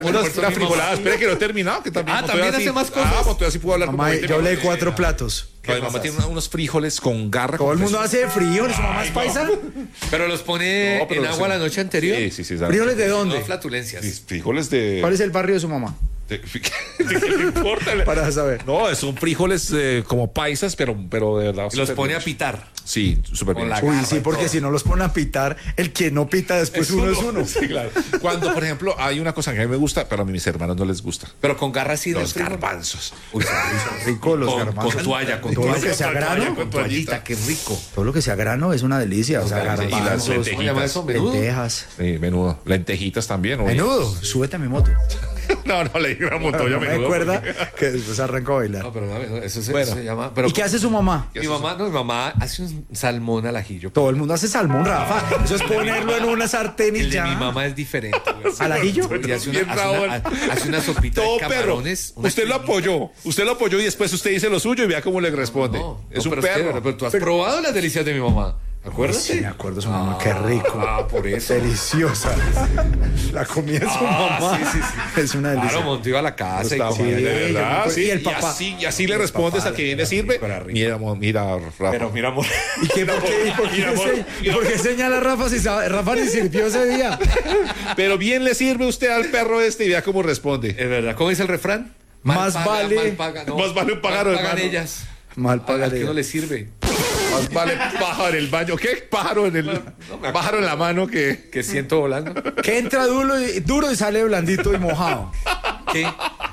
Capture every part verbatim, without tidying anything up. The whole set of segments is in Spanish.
Una, una frijolada, espera que no he terminado, que también Ah, Montoya también sí- hace más cosas. Ah, Montoya sí pudo hablar Mamá, como veinte yo hablé de minutos. cuatro platos. No, mi mamá tiene una- unos frijoles con garra. Todo el con mundo queso. hace frijoles, su mamá es paisa. Pero los pone No, pero en agua sí. la noche anterior. Sí, sí, sí. ¿Frijoles de No, dónde? flatulencias. Sí, frijoles de... ¿Cuál es el barrio de su mamá? de- ¿De qué le importa? Para saber. No, son frijoles eh, como paisas, pero, pero de verdad. Y los súper pone a bien. pitar. Sí, súper Con bien. la hecho. Uy, garra sí, y porque todo. si no los ponen a pitar, el que no pita después uno es uno. Sí, claro. Cuando, por ejemplo, hay una cosa que a mí me gusta, pero a mí mis hermanos no les gusta. Pero con garra sí del Los frijol. garbanzos. Uy, qué Rico los con, garbanzos. con toalla, con Todo lo toalla. que sea con grano, toalla, con toallita, qué rico. Todo lo que sea grano es una delicia. O sea, Y las garbanzos, lentejitas. ¿Cómo llama eso? ¿Menudo? lentejas. Sí, menudo. Lentejitas también. oye. Menudo, súbete a mi moto. No, no, le digo a Montoya No me menudo. acuerda porque- que después arrancó a bailar. No, pero no, eso se, Bueno. eso se llama. Pero ¿Y qué hace su mamá? Mi mamá, no, mi mamá hace un salmón al ajillo. Todo el mundo hace salmón, Rafa. Eso es ponerlo en una sartén y El de ya. mi mamá es diferente. güey. ¿Al ajillo? Y hace Bien, una, hace Raúl. una, hace una sopita Todo de perro. camarones. una Usted lo cremita. apoyó. Usted lo apoyó y después usted dice lo suyo y vea cómo le responde. No, es no, un pero que- perro. pero tú has probado las delicias de mi mamá. ¿Acuerdas? Sí, me acuerdo su mamá, qué rico. Ah, por eso. Deliciosa. La comida de su Ah, mamá sí, sí, sí. es una delicia. Claro, Monto iba a la casa y Está comía. mal, de verdad, y sí. el papá. Y así, y así le respondes a quien le sirve. Era rico. Mira, mo- mira, Rafa. Pero mira, amor. ¿Y qué, por qué, y por qué, Mira, amor, se- y por qué señala a Rafa si sabe- Rafa ni sirvió ese día? Pero bien le sirve usted al perro este y vea cómo responde. Es verdad. ¿Cómo dice el refrán? Más vale- mal paga, no. más vale un pájaro, Mal pagan hermano. ellas. Mal Al pagaré. que no le sirve. Más vale pájaro en el baño. ¿Qué? Pájaro en el. Pájaro en la mano que. Que siento volando. Que entra duro y, duro y sale blandito y mojado. ¿Qué?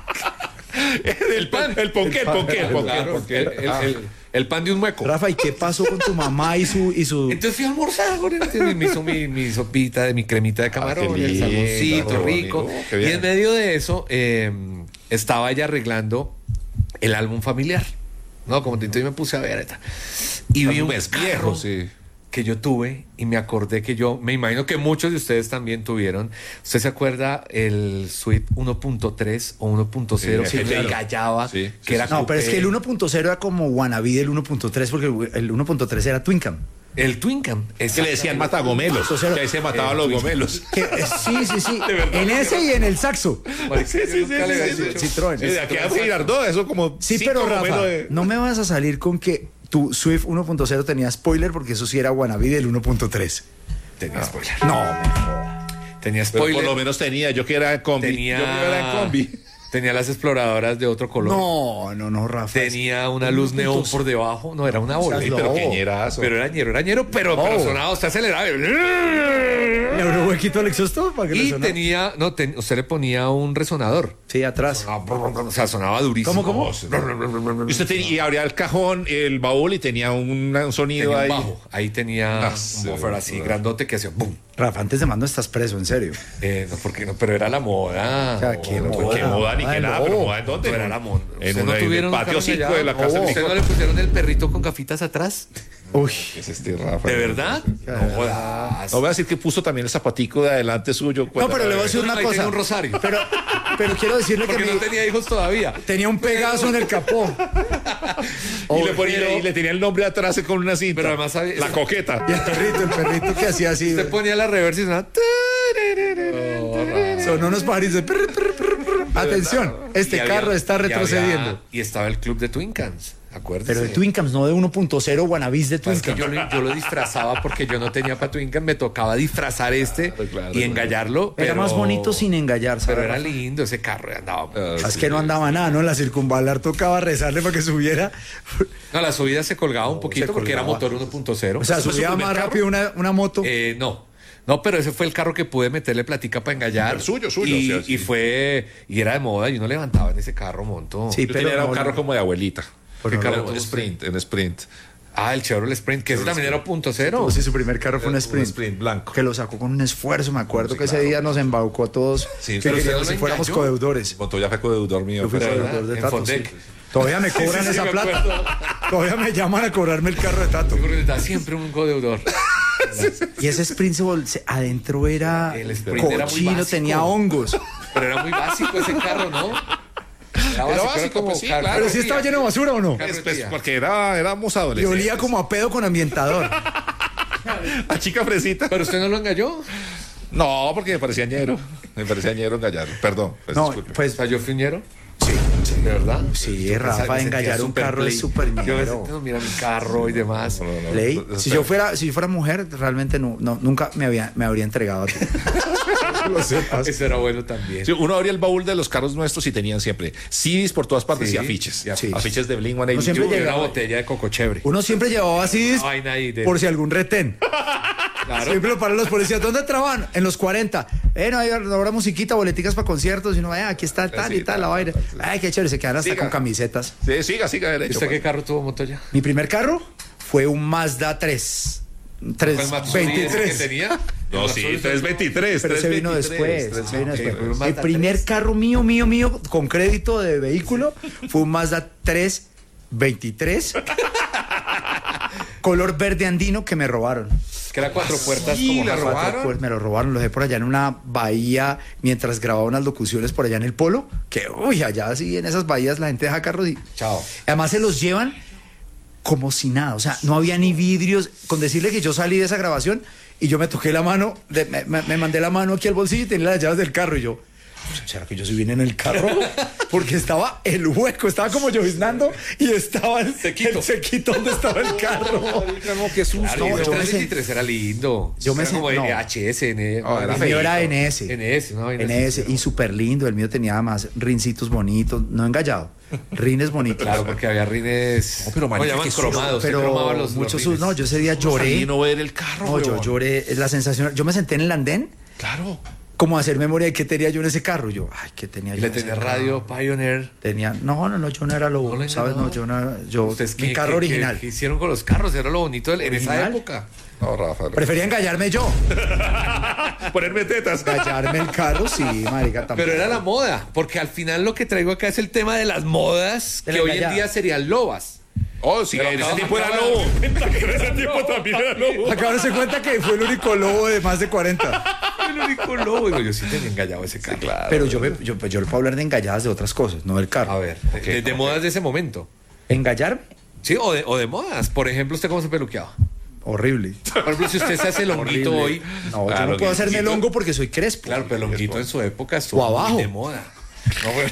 El pan. El ponqué, el ponqué, el ponqué. Claro, el ponqué. el, el- el- el pan de un mueco. Rafa, ¿y qué pasó con tu mamá y su... Y su... Entonces fui a almorzar con él. Entonces me hizo mi, mi sopita, de mi cremita de camarón, qué el lindo, salmoncito qué rico. bonito, qué Y bien. en medio de eso eh, estaba ella arreglando el álbum familiar. No, como entonces me puse a ver. eta. Y vi un Álbumes carro viejos, sí. que yo tuve y me acordé que yo, me imagino que muchos de ustedes también tuvieron. ¿Usted se acuerda el Swift uno punto tres o uno punto cero Sí, que claro. engallaba? Sí, sí, que era No, pero es coupé? que el uno punto cero era como wannabe del uno punto tres porque el uno punto tres era Twin Cam. El Twin Cam. Que le decían matagomelos. Que ahí se mataban los gomelos. Que, eh, sí, sí, sí. En ese y en el saxo. Sí, sí, sí, sí, sí, sí. Citroën. Sí, de aquí a Girardot, eso como. Sí, cinco pero Rafa, gomelos de- no me vas a salir con que tu Swift uno punto cero tenía spoiler porque eso sí era wannabe del uno punto tres. Tenía spoiler. No, me joda. Tenía Pero spoiler. por lo menos tenía, yo que era en combi. Tenía, Yo que era en combi. tenía las exploradoras de otro color. No, no, no, Rafa. Tenía una luz neón por debajo. No, era una bola. Seas Pero lobo. queñerazo. Pero era ñero, era ñero, pero, Oh. pero sonaba, usted aceleraba. ¿Le abrió huequito al exhausto para que le Y sonara? tenía, no, ten- usted le ponía un resonador. Sí, atrás. O sea, sonaba durísimo. ¿Cómo, cómo? Y usted tenía, y abría el cajón, el baúl y tenía un, un sonido Tenía un ahí. bajo. Ahí tenía Ah, un sí, buffer así verdad. grandote que hacía boom. Rafa, antes de más no estás preso, en serio. Eh, no, porque no, pero era la moda. O sea, qué Oh, moda. Qué moda ni Ah, qué no. nada, pero moda en dónde. no era la moda. En, ¿Ustedes una, no en el tuvieron un patio carro cinco allá? de la casa de mi ¿Usted no hijo. le pusieron el perrito con gafitas atrás? Uy. Es este Rafa. ¿De verdad? No jodas. No voy a decir que puso también el zapatico de adelante suyo. No, pero le voy a decir una Ahí cosa. tenía un rosario. Pero, pero quiero decirle que Porque mi- no tenía hijos todavía. tenía un pegazo en el capó. Y le, ponía, y le tenía el nombre atrás con una cinta. Pero además sabía- La coqueta. Y el perrito, el perrito que hacía así. Usted ponía la reversa y sonaba. Sonó unos pajaritos. Prr, prr, prr, prr. Atención, este Y había- carro está y había- retrocediendo. Y, estaba el club de Twin Cams. Acuérdese. Pero de Twin Cams, no de uno punto cero wannabes de Twin Es que Cams. yo, lo, yo lo disfrazaba porque yo no tenía para Twin Cam, me tocaba disfrazar este Claro, y engallarlo. Era pero- más bonito sin engallar, ¿sabes? Pero era lindo ese carro, andaba. Es que no andaba nada, ¿no? En la circunvalar tocaba rezarle para que subiera. No, la subida se colgaba un poquito se porque era colgaba. motor uno punto cero. O sea, ¿Ese fue su subía primer más carro? rápido una, una moto. Eh, no. No, pero ese fue el carro que pude meterle platica para engallar. El suyo, suyo, Y, o sea, sí. y fue, y era de moda, y uno levantaba en ese carro, montó. Sí, Yo pero tenía no, un carro no. como de abuelita. Pero no carro lo en tuvo sprint, en sprint. Ah, el Chevrolet Sprint, que ese también era punto cero. Oh, sí, su primer carro fue un Un sprint. sprint blanco. Que lo sacó con un esfuerzo. Me acuerdo Sí, que ese claro. día nos embaucó a todos. Sí, que pero usted queríamos no lo si fuéramos engañó. codeudores. Montoya fue codeudor mío. Yo fui pero- codeudor de En Tato. Fondec. sí. Todavía me cobran Sí, sí, esa me plata. acuerdo. Todavía me llaman a cobrarme el carro de Tato. Porque necesitaba siempre un codeudor. Y ese sprint se vol- se- adentro era El sprint era muy cochino, básico. tenía hongos. Pero era muy básico ese carro, ¿no? Era básico, pues sí, claro. Pero sí estaba lleno de basura o no. Es, pues, porque era, éramos Y adolescentes. olía como a pedo con ambientador. a chica fresita. Pero usted no lo engañó. No, porque me parecía ñero. Me parecía ñero en Gallardo. Perdón. Pues, No, disculpe. pues O sea, yo fui ñero, sí, sí. ¿de verdad? Sí, Yo Rafa, pensaba- me engallar sentía un super carro es play. súper Yo a veces, ñero. no, mira mi carro y demás. No, no, no. Play. No, Si no, yo fuera, si yo fuera mujer, realmente no, no, nunca me había, me habría entregado a ti. Lo sepas. Eso era bueno también. Sí, uno abría el baúl de los carros nuestros y tenían siempre C Ds por todas partes Sí, y afiches. y afiches. Afiches de Blink No ciento ochenta y siempre dos. Y una llegaba- botella de coco chévere. Uno siempre llevaba así Una vaina ahí de- por si algún retén. Claro. Siempre lo paran los policías. ¿Dónde trabajan? En los cuarenta. Eh, no hay ahora musiquita, boleticas para conciertos. Y uno, eh, aquí está tal Sí, y tal, la vaina. Ay, qué chévere. Se quedan hasta Siga. con camisetas. Sí, siga, siga ¿Y derecho. usted qué pues. carro tuvo, Montoya? Mi primer carro fue un Mazda tres. ¿Fue el Matsuri ese que veintitrés. tenía? No, El sí, Matsuri tres veintitrés. Pero se vino después. tres se vino ok, después. fue un El Mazda primer tres. carro mío, mío, mío, con crédito de vehículo, fue un Mazda tres veintitrés. Color verde andino que me robaron. Que era cuatro puertas sí, como la Harry. robaron. Cuatro puertas, me lo robaron, lo dejé por allá en una bahía mientras grababa unas locuciones por allá en el Polo. Que, uy, allá sí, en esas bahías la gente deja carros y. Chao. Además se los llevan como si nada, o sea, no había ni vidrios. Con decirle que yo salí de esa grabación y yo me toqué la mano, de- me, me- me mandé la mano aquí al bolsillo y tenía las llaves del carro y yo. ¿Será que yo soy bien en el carro? Porque estaba el hueco, estaba como lloviznando y estaba el Sequito. el sequito donde estaba el carro. No, qué susto. Claro, No, y yo el me veintitrés era lindo. Yo me Era sen- como no. H S, N. No, era El mío era feíto. N S. N S, ¿no? N S, y súper lindo. El mío tenía además rincitos bonitos, no engallado, rines bonitos. Claro, porque había rines. No, pero, ¿cómo marica, llaman? qué susto. Cromados. Usted Pero cromaba los, muchos los sus- rines. no, yo ese día lloré. Y no ver el carro, No, yo huevón. lloré, es la sensación. Yo me senté en el andén, Claro. como a hacer memoria de qué tenía yo en ese carro. Yo, ay, ¿qué tenía Y yo le en ese tenía carro? radio Pioneer. Tenía, no, no, no, yo no era lobo, No le- ¿sabes? no. No, yo no era, yo, ¿Ustedes mi qué- carro qué- original. qué- qué hicieron con los carros? Era lo bonito del- en esa ¿Original? época. No, Rafa. Prefería engallarme yo. Ponerme tetas. Engallarme el carro, sí, marica, también. Pero era la moda, porque al final lo que traigo acá es el tema de las modas, De que la hoy en engallada. día serían lobas. Oh, sí, Pero en ese acaba- tiempo era acaba- lobo. En ese tiempo también era lobo. Acá se cuenta que fue el único lobo de más de cuarenta. El único lobo. Digo, yo sí tenía engallado ese carro. Claro. Pero yo, me- yo, pues yo le puedo hablar de engalladas de otras cosas, no del carro. A ver, de, de- de modas de ese momento. ¿Engallarme? Sí, o de, o de modas. Por ejemplo, ¿usted cómo se peluqueaba? Horrible. Por ejemplo, si usted se hace el honguito hoy. No, yo Claro, no puedo hacerme el longuito. hongo porque soy crespo. Claro, pero el honguito en su época estuvo O abajo. muy de moda. No, güey.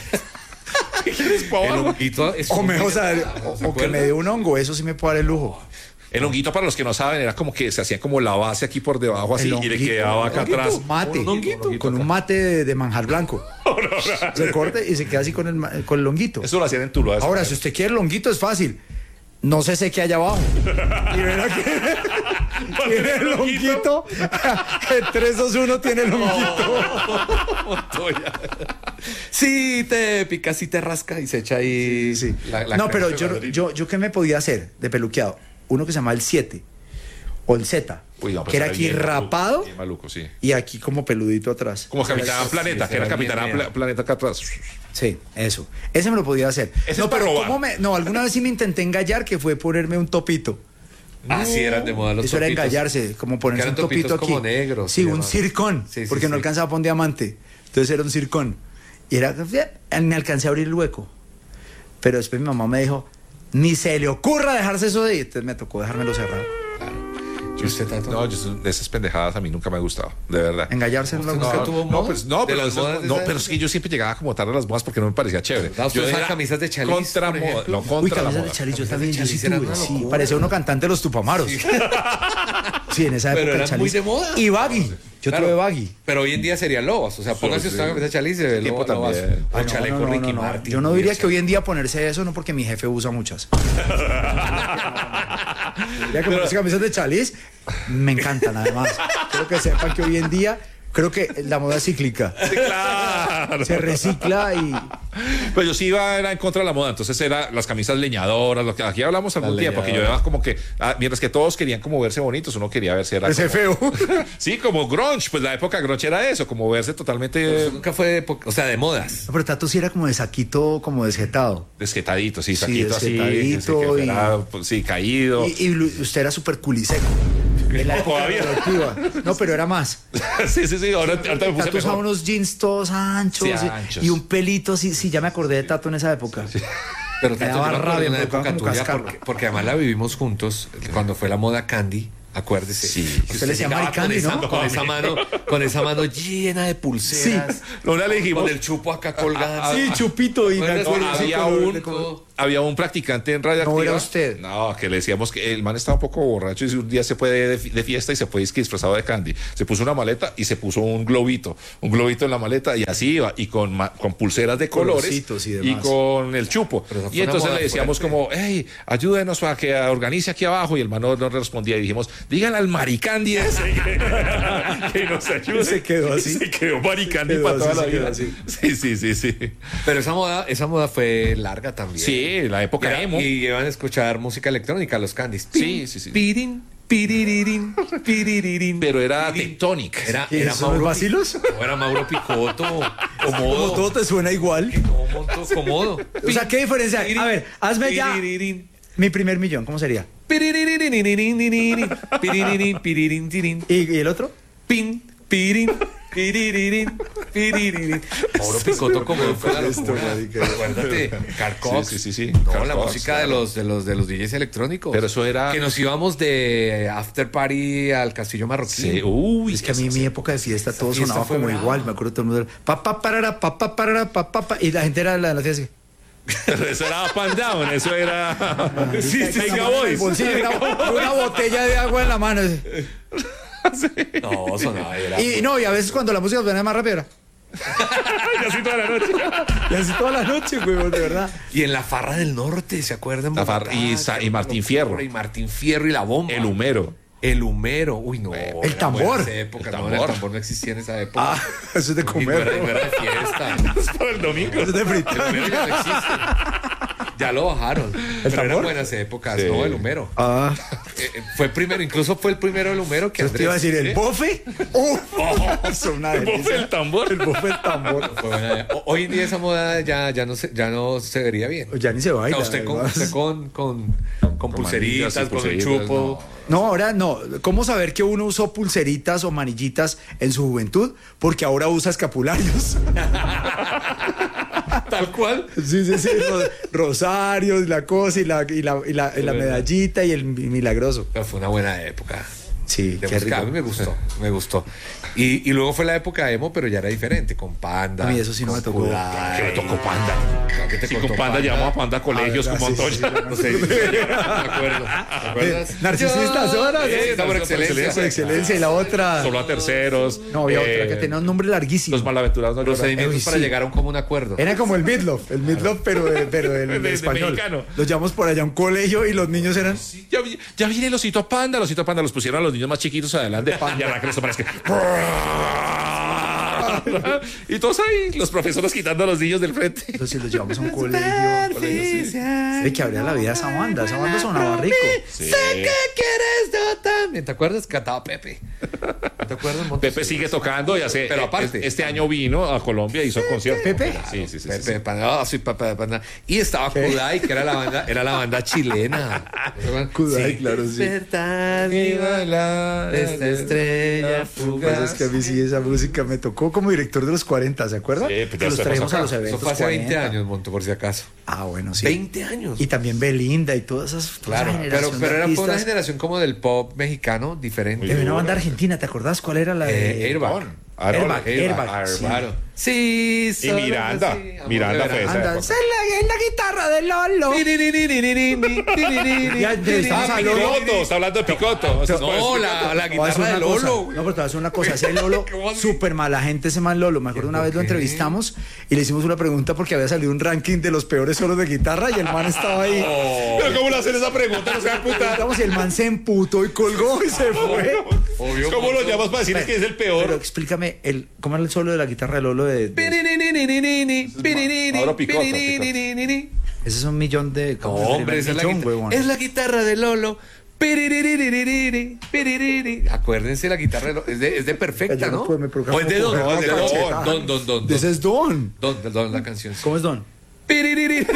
Pa' El abajo. honguito estuvo O, me, muy o, de sea, moda, o- ¿se o que acuerda? me dé un hongo, eso sí me puede dar el lujo. El honguito, para los que no saben, era como que se hacía como la base aquí por debajo así El y le honguito, quedaba acá honguito, atrás. Mate. Un honguito. Con un mate de, de manjar blanco. Se corta y se queda así con el, ma- con el honguito. Eso lo hacían en Tuluá. Ahora, si usted quiere el honguito, es fácil. No se seque allá abajo. Y verá que tiene el honguito. En tres, dos, uno tiene el honguito. Montoya. Sí, te pica, sí te rasca y se echa ahí. Sí. la- la No, crema pero de yo, Madrid. yo, yo, ¿qué me podía hacer de peluqueado? Uno que se llama el siete o el Z, Uy, no, pues que era era aquí bien rapado Bien maluco, sí. y aquí como peludito atrás. Como Capitán Sí, Planeta, sí, que era era Capitán bien, Pla- bien. Planeta acá atrás. Sí, eso. Ese me lo podía hacer. Ese no, es para pero robar. ¿cómo me- no, alguna vez sí me intenté engallar, que fue ponerme un topito. Ah, sí, eran de moda los Eso era topitos. engallarse, como ponerse Que un eran topito topitos aquí. como negros, Sí, se un llamaban. circón, Sí, sí, porque no sí. alcanzaba a poner diamante. Entonces era un circón. Y era, me alcancé a abrir el hueco. Pero después mi mamá me dijo, ni se le ocurra dejarse eso de ahí. Entonces me tocó dejármelo cerrado. ¿Y usted, Tato? No, yo, de esas pendejadas a mí nunca me ha gustado, de verdad. Engallarse no le ¿Usted gusta. nunca tuvo No, moda? pues no, ¿De pero, las esas- modas de no, esa pero es que yo siempre llegaba como tarde a las modas porque no me parecía chévere. Ah, ¿usted Yo usaba era camisas de Chalice, Contra por moda, ejemplo? no, Uy, contra la camisas moda. de Chalis, yo Camisas también, de yo sí Chalis eran tuve, una sí. locura. Parecía uno cantante de los Tupamaros. Sí, en esa Pero época eran Chalis. muy de moda. Y baggy. Yo Claro. tuve baggy. Pero hoy en día sería lobas. O sea, póngase sí. usted una camisa de Chalice y se ve Tiempo lobo- lobazo. también. O Ay, no, chaleco no, no, Ricky no, no. Martin. Yo no diría Irse. que hoy en día ponerse eso, no porque mi jefe usa muchas. Ya que ponerse camisas de Chalis, me encantan además. Quiero que sepan que hoy en día creo que la moda es cíclica. Sí, claro. Se recicla y Pues yo sí iba era en contra de la moda, entonces era las camisas leñadoras, lo que aquí hablamos algún Las tiempo, que yo leñadoras. iba como que, ah, mientras que todos querían como verse bonitos, uno quería verse era ese como- feo. Sí, como grunge, pues la época grunge era eso, como verse totalmente Eso nunca fue de epo- o sea, de modas. Pero Tato sí era como de saquito, como desjetado. desjetadito, sí, Sí, saquito así, desjetadito que y- fuera, pues, sí, caído. Y, y lu- usted era súper culiseco. En la época Todavía. radioactiva. No, pero era más. sí, sí, sí, ahora, ahorita me puse Tato usaba mejor. unos jeans todos anchos, Sí, y- anchos. y un pelito, sí, sí, ya me acordé de Tato en esa época. Pero Me Tato, daba yo me acuerdo rabia, de una me tocaba época como tuya cascarlo. porque, porque además la vivimos juntos cuando fue la moda Candy. Acuérdese. Sí. Que Usted le decía llegaba Maricandy, con esa, ¿no? Con esa mano, con esa mano llena de pulseras. Sí. Una le dijimos- Con el chupo acá colgando. Sí, chupito y Bueno, me acuerdo, no, sí, había como- un- como- Había un practicante en radioactiva. No era usted. No, que le decíamos que el man estaba un poco borracho y un día se fue de, de fiesta y se fue disque disfrazado de Candy. Se puso una maleta y se puso un globito, un globito en la maleta y así iba, y con, ma- con pulseras de colores Colorcitos y y, demás. con el chupo. Pero eso fue Y una entonces moda le decíamos fuerte. como, hey, ayúdenos para que organice aquí abajo. Y el man no, no respondía y dijimos, díganle al Maricandy ese que, que nos ayude. Y se quedó así. Se quedó Maricandy Se quedó para toda así, la se quedó vida. así. Sí, sí, sí, sí. Pero esa moda, esa moda fue larga también. Sí, la época Era- emo. Y iban a escuchar música electrónica, los Candies. Sí, sí, sí. Pirin, piriririn, piriririn. Pero era Pirin. Tectonic. Era, ¿Qué, era son los Mauro vacilos? Pi- No, era Mauro Picotto. Como Comodo. todo te suena igual. No, monto comodo. O sea, ¿qué diferencia hay? A ver, hazme ya Piriririn. mi primer millón, ¿cómo sería? Piriririn, piriririn, piriririn, tirin. ¿Y, y el otro? Pin, pirin, piriririn, piriririn. Mauro Picotto como fue la Esto, locura. marica. Acuérdate, Carcox. Sí, sí, sí, sí. No, Carl la Cox, música de claro. los de los de los D Js electrónicos. Pero eso era- que nos íbamos de after party al Castillo Marroquín. Sí, uy, Es que a mí mi época de fiesta todo fiesta sonaba fue como brava. igual, me acuerdo todo el mundo. Pa pa parara, pa pa parara, pa pa pa, y la gente era la, la fiesta así. Eso era up and down, eso era. Sí, sí, Venga, Venga, Boys. bolsillo, una, una botella de agua en la mano. así. No, sonaba. Era... Y no, y a veces cuando la música suena más rápido era. Y así toda la noche. Y así toda la noche, güey, de verdad. Y en la Farra del Norte, ¿se acuerdan? La Farra- y Bogotá, Sa- que y era Martín una Fierro. locura, Y Martín Fierro y la bomba. El humero. El humero. Uy, no. El eran tambor. buenas épocas, El no, tambor. el tambor no existía en esa época. Ah, eso es de Y no comer. era, y no ¿no? era de fiesta. Es para el domingo. Eso es de El fritar. humero ya no existe. Ya lo bajaron. Pero eran tambor? buenas épocas, Sí. ¿no? El humero. Ah, Eh, eh, fue primero, incluso fue el primero el humero que yo te iba a Andrés. decir, ¿el ¿sí? bofe? ¡Uf! Eso es una El bofe delicia. del tambor. El bofe del tambor. Fue buena- o- Hoy en día esa moda ya, ya, no, se, ya no se vería bien. Ya ni se O baila. sea, usted con, además. usted con, con, con pulseritas, manillas y con un pulseritas, chupo. No, ahora no. ¿Cómo saber que uno usó pulseritas o manillitas en su juventud? Porque ahora usa escapularios. Tal cual. Sí, sí, sí. ro- Rosarios, la cosa y la, y la, y la, y la medallita y el milagroso. Pero fue una buena época. Sí, De qué música. rico. A mí me gustó, me gustó. Y, y luego fue la época emo, pero ya era diferente, con Panda. A mí eso sí no con me tocó. Kudai. Que me tocó Panda. Claro que te Sí, contó con Panda llamamos a Panda a colegios Ah, como ¿verdad? Sí, Montoya. sí, No sé, me acuerdo. ¿Te acuerdas? Eh, narcisistas, Yo- horas. Sí, está por excelencia. Por excelencia. Y la otra. Solo a terceros. No, había eh, otra que tenía un nombre larguísimo. Los malaventurados no lloran. Procedimientos Uy, para sí. llegar a un común acuerdo. Era como el Midlove, el Midlove, pero, de- pero el De- de español. mexicano. Los llevamos por allá a un colegio y los niños eran. Ya, vi- ya viene el osito Panda. El osito Panda los pusieron a los niños más chiquitos adelante. Y ahora que les aparece que... Y todos ahí, los profesores quitando a los niños del frente. Entonces los llevamos a un colegio. De que abría la vida esa banda. Esa banda sonaba rico. Sé que quieres yo también. ¿Te acuerdas? Cantaba Pepe. ¿Te acuerdas? Montes? Pepe sigue tocando y hace. Pero aparte. Este año vino a Colombia y hizo concierto. ¿Pepe? Sí, sí, sí. sí, Pepe sí. Panda. Ah, soy Pepe de Panda. Y estaba Kudai, que era la banda, era la banda chilena. Kudai, claro, sí. Despertar y bailar esta estrella Pues fugaz. es que a mí sí esa música me tocó como director de los cuarenta, ¿se acuerdan? Sí, pues ya que los estamos traemos acá. a los Eso eventos. fue hace veinte cuarenta. años, Monto, por si acaso. Ah, bueno, sí. veinte años. Y también Belinda y todas esas. toda Claro, esa pero, generación pero de era fue una artistas. generación como del pop mexicano diferente. De una banda argentina, ¿te acordás cuál era la de? Eh, Airbag. Airbag, Airbag, Airbag, sí. Claro. Sí, Y solo Miranda. así, amor Miranda de fue verano. esa Anda, época. es la, es la guitarra de Lolo. Ya entrevistamos Ah, a Lolo. Picoto. Está hablando de Picoto. No, la, la Te voy a decir guitarra de una cosa. Lolo. No, pero te voy a decir una cosa. Ese Lolo, ¿Cómo así? súper mala gente, ese man Lolo. Me acuerdo una ¿Por vez lo qué? entrevistamos y le hicimos una pregunta porque había salido un ranking de los peores solos de guitarra y el man estaba ahí. Pero ¿cómo le hacen esa pregunta? No se va a putar. Preguntamos y el man se emputó y colgó y se fue. Obvio, ¿Cómo lo Monto. llamas para decir que es el Pero peor? explícame, el, ¿cómo era el solo de la guitarra de Lolo? De, de- Mauro Picotto, ese es un millón de... No, ¿cómo hombre, esa es la, millón, guitarra, huevón. es la guitarra de Lolo. Piririririri, piririririri. Acuérdense la guitarra de Lolo. Es de, es de perfecta, Ya no ¿no? puedo, me provoca O es de como Don. coger Es de una Don. cachetada. Don, Don, Don. Ese es Don. Don, Don, Don, la canción. sí. ¿Cómo es Don? Piririririri.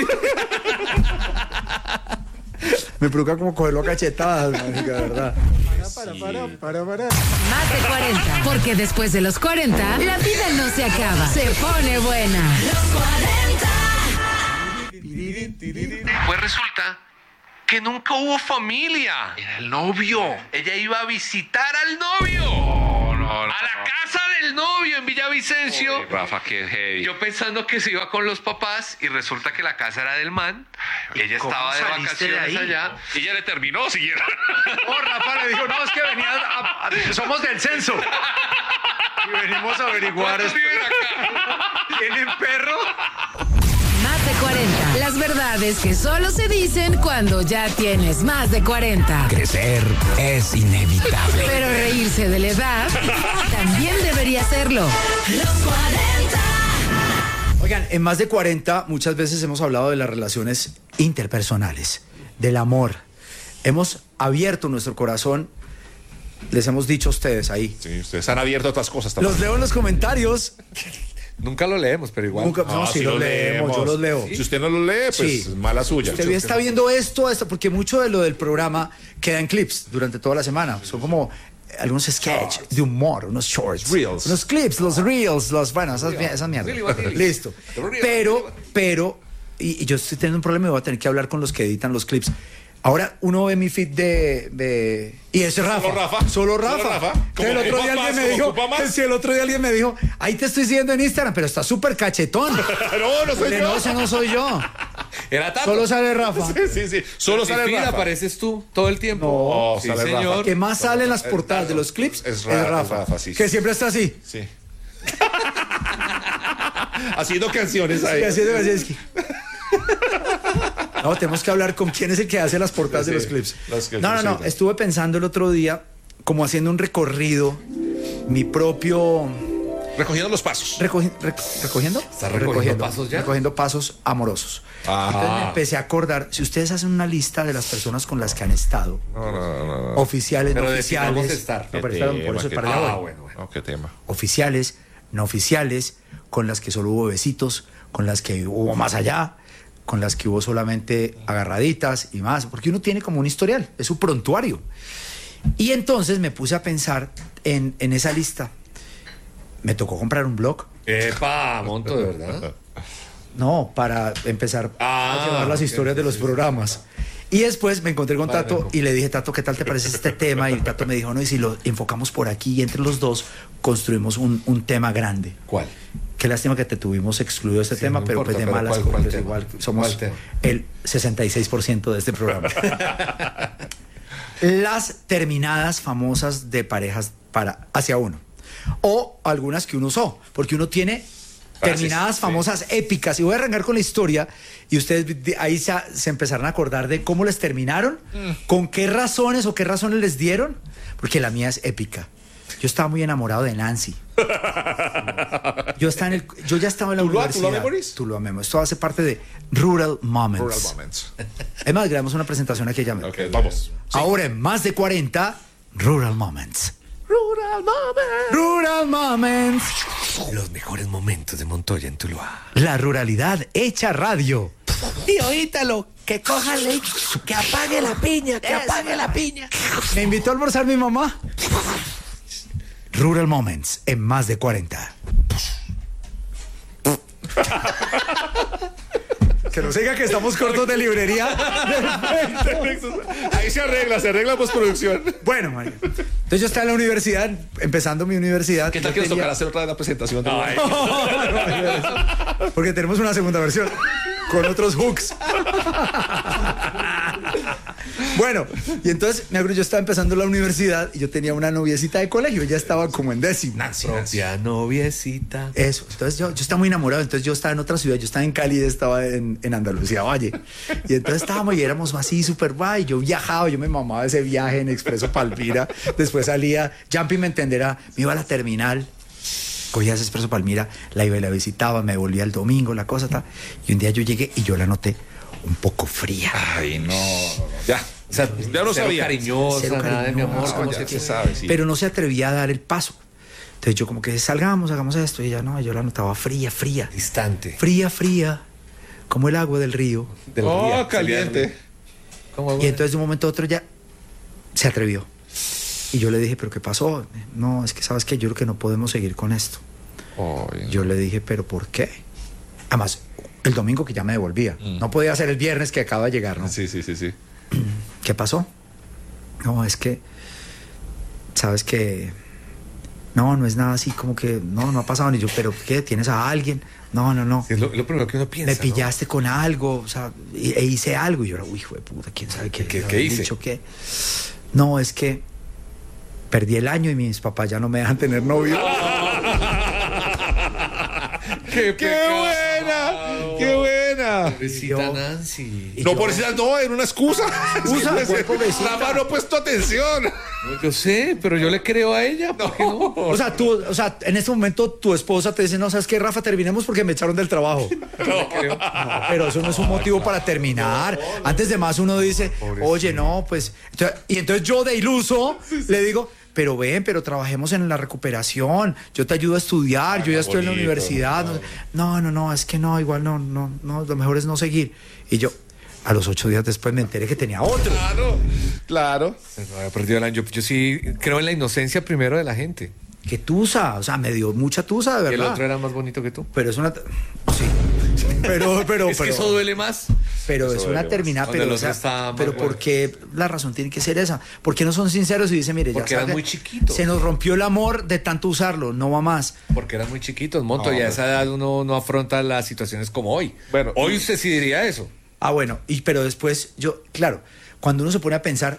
Me provoca como cogerlo a cachetadas, marica, de verdad. Para, para, para, para. Más de cuarenta, porque después de los cuarenta, la vida no se acaba, se pone buena. Los cuarenta. Pues resulta que nunca hubo familia. Era el novio. Ella iba a visitar al novio. No, no, no. A la casa del novio en Villavicencio. Uy, Rafa, qué heavy. Yo pensando que se iba con los papás y resulta que la casa era del man. Y ella ¿cómo estaba de saliste de vacaciones ahí? allá. Y ya le terminó, siguieron. Oh, Rafa le dijo, no, es que venía a- a- somos del censo. Y venimos a averiguar. ¿Cuántos viven acá? ¿Tienen perro? Más de cuarenta. Las verdades que solo se dicen cuando ya tienes más de cuarenta. Crecer es inevitable. Pero reírse de la edad también debería serlo. Los cuarenta. Oigan, en Más de cuarenta muchas veces hemos hablado de las relaciones interpersonales, del amor. Hemos abierto nuestro corazón, les hemos dicho a ustedes ahí. Sí, ustedes han abierto otras cosas también. Los leo en los comentarios. Nunca lo leemos, pero igual. Nunca- no, Ah, sí sí los lo leemos, yo los leo. Si usted no lo lee, pues Sí. mala suya. Usted está viendo esto, esto, porque mucho de lo del programa queda en clips durante toda la semana. Son como algunos sketches de humor, unos shorts. Reels. Unos clips, los reels, los, bueno, esas, esas mierdas. Listo. Pero, pero, y, y yo estoy teniendo un problema y voy a tener que hablar con los que editan los clips. Ahora uno ve mi feed de, de y ese es Rafa. Solo Rafa. Solo Rafa. Solo Rafa. Que el Como otro día ocupa alguien más, me como dijo, ocupa más. si el otro día alguien me dijo, ahí te estoy siguiendo en Instagram, pero está súper cachetón. No, no soy Le, yo. No, ese no soy yo. Era Tato. Solo sale Rafa. Sí, sí, sí. Solo En mi sale feed Rafa. apareces tú todo el tiempo. No, sí, sale Rafa. señor. Que más sale en las Es portadas de Rafa. los clips Es es Rafa, Rafa, es Rafa, sí, que sí. siempre está así. Sí. Haciendo canciones ahí. Y así es, así es que- No, tenemos que hablar con quién es el que hace las portadas Sí, de los clips. los clips, No, no, no. sí. Estuve pensando el otro día, como haciendo un recorrido, mi propio. Recogiendo los pasos. recogi- rec- ¿Recogiendo? ¿Está recogiendo pasos ya? Recogiendo pasos amorosos. Ah. Entonces me empecé a acordar. Si ustedes hacen una lista de las personas con las que han estado, No, no, no, no. oficiales, Pero no definamos oficiales. estar. No, pero Qué estaban- por tema, eso qué para tema. allá Ah, voy. bueno, bueno. No, qué tema. Oficiales, no oficiales, con las que solo hubo besitos, con las que hubo más allá, con las que hubo solamente agarraditas y más, porque uno tiene como un historial, es su prontuario. Y entonces me puse a pensar en, en esa lista. Me tocó comprar un blog, Epa, monto de verdad. no, para empezar Ah, a llevar las historias de los programas. Y después me encontré con Vale, Tato me- y le dije, Tato, ¿qué tal te parece este tema? Y Tato me dijo, no, y si lo enfocamos por aquí y entre los dos construimos un, un tema grande. ¿Cuál? Qué lástima que te tuvimos excluido de este Sí, tema, no pero importa, pues de pero malas ¿cuál- cuál pues tema? igual somos ¿Cuál tema? el sesenta y seis por ciento de este programa. Las terminadas famosas de parejas para hacia uno. O algunas que uno usó, porque uno tiene terminadas sí. famosas épicas. Y voy a arrancar con la historia y ustedes de- ahí se, se empezaron a acordar de cómo les terminaron, con qué razones o qué razones les dieron, porque la mía es épica. Yo estaba muy enamorado de Nancy. Yo, estaba en el, yo ya estaba en la ¿Tuluá- universidad. Tuluá Memories? Tuluá Memories. Esto hace parte de Rural Moments. Rural Moments. Es más, grabamos una presentación aquí llame. Ok, vamos. Ahora en Más de cuarenta, Rural Moments. Rural Moments. Rural Moments. Los mejores momentos de Montoya en Tuluá. La ruralidad hecha radio. Y oítalo, que cójale, que apague la piña, que apague la piña. Me invitó a almorzar mi mamá. Rural Moments en Más de cuarenta. Que nos diga que estamos cortos de librería. Ahí se arregla, se arregla postproducción. Bueno, María. Entonces yo estaba en la universidad, empezando mi universidad. ¿Qué tal Yo que nos tenía- tocará hacer otra vez la presentación? De Porque tenemos una segunda versión con otros hooks. Bueno, y entonces me acuerdo, yo estaba empezando la universidad y yo tenía una noviecita de colegio, ella estaba como en décimo. Propia noviecita. Eso, entonces yo, yo estaba muy enamorado, entonces yo estaba en otra ciudad, yo estaba en Cali, ella estaba en, en Andalucía Valle. Y entonces estábamos y éramos así súper guay, yo viajaba, yo me mamaba ese viaje en Expreso Palmira, después salía, Jumpy me entenderá, me iba a la terminal, cogía ese Expreso Palmira, la iba y la visitaba, me volvía el domingo, la cosa, tal. Y un día yo llegué y yo la noté un poco fría. Ay, no. Ya. O sea, Ya lo cero sabía. cariñosa, Cero nada de mi amor. cariñosa, ¿Cómo ya se se sabe, sí. Pero no se atrevía a dar el paso. Entonces yo como que salgamos, hagamos esto, y ella no, yo la notaba fría, fría, Distante. fría, fría, como el agua del río. Del Oh, día. caliente. ¿Cómo, Y entonces de un momento a otro ya se atrevió. Y yo le dije, ¿pero qué pasó? No, es que sabes que yo creo que no podemos seguir con esto. Ay, Yo le dije, ¿pero por qué? Además, el domingo que ya me devolvía. Mm. No podía ser el viernes que acaba de llegar, ¿no? Sí, sí, sí, sí. ¿qué pasó? No, es que, sabes que, no, no es nada así, como que, no, no ha pasado. Ni yo, pero ¿qué? ¿Tienes a alguien? No, no, no. Es lo, lo primero que uno piensa. Me pillaste, ¿no?, con algo, o sea, e, e hice algo. Y yo era, uy, hijo de puta, ¿quién sabe qué? ¿Qué, qué hice? Dicho qué? No, es que perdí el año y mis papás ya no me dejan tener novio. ¡Qué, ¡Qué buena! ¡Qué buena! Pobrecita Yo- Nancy. Y No, yo- por decir, no, era una excusa. Excusa, Es que ¿cuál pobrecita? Rafa no ha puesto atención. Yo sé, pero yo le creo a ella. ¿Por qué no? O sea, tú, o sea, en este momento tu esposa te dice, no, ¿sabes qué, Rafa? Terminemos porque me echaron del trabajo. Le creo. No, pero eso no es un motivo para terminar. Antes de más uno dice, oye, no, pues... entonces- y entonces yo de iluso le digo, pero ven, pero trabajemos en la recuperación. Yo te ayudo a estudiar, yo ya estoy en la bonito, universidad. No, no, no, es que no, igual no, no, no, lo mejor es no seguir. Y yo, a los ocho días después me enteré que tenía otro. Claro, claro. No había perdido el año. Yo, yo sí creo en la inocencia primero de la gente. Que tusa, o sea, me dio mucha tusa, de Y el verdad. otro era más bonito que tú. Pero es una... Sí. Pero, pero, Es que pero- eso duele más. Pero Eso es duele una más. terminada, Donde pero, el o sea, otro está más pero bueno. ¿por qué la razón tiene que ser esa? ¿Por qué no son sinceros y dicen, mire, Porque ya eran sabe, muy chiquitos. se nos rompió el amor de tanto usarlo, no va más? Porque eran muy chiquitos, Monto. No, y a pues- esa edad uno no afronta las situaciones como hoy. Bueno, hoy y- usted sí diría eso. Ah, bueno, y pero después yo, claro, cuando uno se pone a pensar,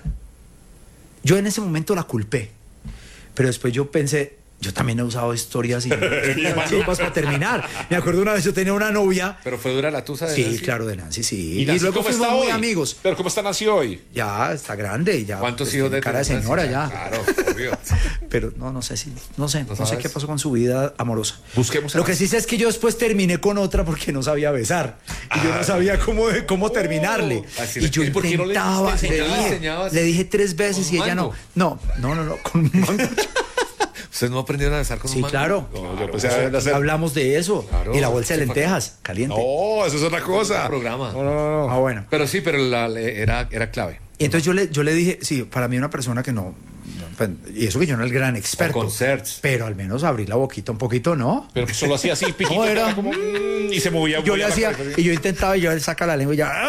yo en ese momento la culpé, pero después yo pensé, yo también he usado historias y chimbas para terminar. Me acuerdo una vez yo tenía una novia. Pero fue dura la tusa de Sí, Nancy. claro, de Nancy, sí. ¿Y, Nancy luego cómo fuimos está muy hoy? amigos. Pero ¿cómo está Nancy hoy? Ya está grande y ya. ¿Cuántos pues, hijos tiene de cara de Nancy? señora ya? Claro, obvio. Pero no, no sé si, no sé, no, sé sabes? qué pasó con su vida amorosa. Busquemos a Lo que Nancy. sí sé es que yo después terminé con otra porque no sabía besar. Y yo no sabía cómo, cómo terminarle. Así Y le- yo ¿y por qué no le intentaba, diste le, enseñanza? dije, ¿Enseñabas? le dije tres veces ¿Con y ella no. mango? No, no, no, no, con un mango. ¿Ustedes no aprendieron a besar con Sí, un mango? claro. No, yo pensé a hacer- Hablamos de eso. Claro. Y la bolsa de Sí, lentejas, caliente. No, eso es otra cosa. Un programa. No, no, no. Ah, bueno. Pero sí, pero la- le- era, era clave. Y entonces yo le, yo le dije, sí, para mí una persona que no, no, pues, y eso que yo no era el gran experto, O concerts. pero al menos abrir la boquita un poquito, ¿no? Pero pues solo hacía así, piquito, No, era- era como, mm, y se movía. Yo le movía la hacía, cabeza. y yo intentaba, y yo él saca la lengua y ya.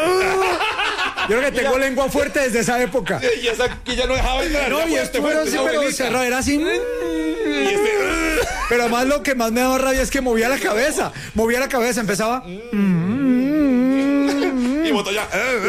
Yo creo que tengo lengua fuerte desde esa época. Y esa que ya no dejaba entrar. No, ya y fuerte, esto era fuerte, así, esa pero abuelita. cerrado, era así. Y este, Pero además lo que más me daba rabia es que movía la cabeza. Movía la cabeza, empezaba. y botó ya.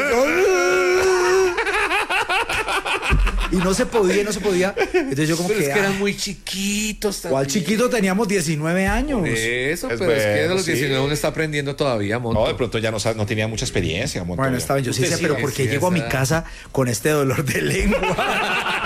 Y no se podía, no se podía. Entonces yo como Pero que. es que eran ah, muy chiquitos también. ¿cuál chiquito? Teníamos diecinueve años. Eso, Es pero es que de bueno, los sí. diecinueve uno está aprendiendo todavía, Monto. No, de pronto ya no, sa- no tenía mucha experiencia. Montoya. Bueno, está bien, yo sí Usted decía, sí, pero sí, ¿por qué sí, llego a mi esa- casa con este dolor de lengua?